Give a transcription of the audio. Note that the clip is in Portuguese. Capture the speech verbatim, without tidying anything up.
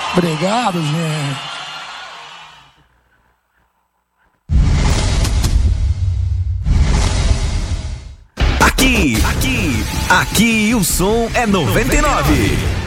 Obrigado, gente. Aqui, aqui, aqui o som é noventa e nove.